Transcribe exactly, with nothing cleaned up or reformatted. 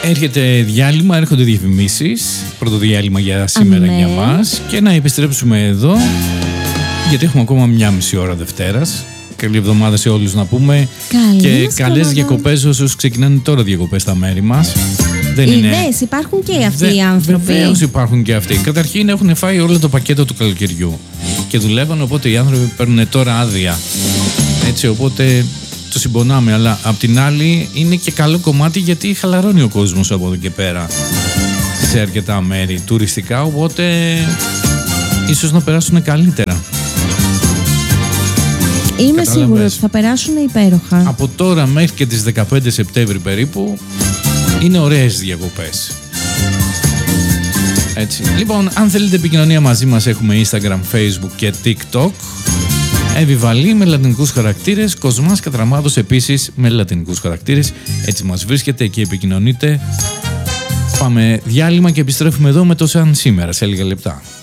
Έρχεται διάλειμμα, έρχονται διαφημίσεις. Πρώτο διάλειμμα για σήμερα Αμέ. για μας. Και να επιστρέψουμε εδώ, γιατί έχουμε ακόμα μια μισή ώρα Δευτέρας. Καλή εβδομάδα σε όλους να πούμε. Καλή και μας καλές εβδομάδα. διακοπές όσους ξεκινάνε τώρα διακοπές στα μέρη μας. Δεν είναι... Είδες, υπάρχουν και αυτοί Δε- οι άνθρωποι. Βεβαίως υπάρχουν και αυτοί. Καταρχήν έχουν φάει όλο το πακέτο του καλοκαιριού και δουλεύαν, οπότε οι άνθρωποι παίρνουν τώρα άδεια. Έτσι, οπότε το συμπονάμε. Αλλά απ' την άλλη είναι και καλό κομμάτι, γιατί χαλαρώνει ο κόσμος από εδώ και πέρα σε αρκετά μέρη τουριστικά, οπότε ίσως να περάσουν καλύτερα. Είμαι Κατάλαβες. σίγουρη ότι θα περάσουν υπέροχα. Από τώρα μέχρι και τις δεκαπέντε Σεπτέμβρη περίπου είναι ωραίες διακοπές. Έτσι. Λοιπόν, αν θέλετε επικοινωνία μαζί μας, έχουμε Instagram, Facebook και TikTok. Εβιβαλή με λατινικούς χαρακτήρες, Κοσμάς Κατραμάδος επίσης με λατινικούς χαρακτήρες. Έτσι μας βρίσκεται και επικοινωνείτε. Πάμε διάλειμμα και επιστρέφουμε εδώ με το Σαν σήμερα σε λίγα λεπτά.